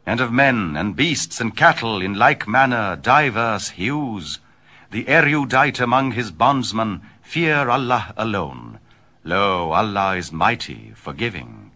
and of men and beasts and cattle in like manner diverse hues. The erudite among his bondsmen fear Allah alone. Lo, Allah is mighty, forgiving.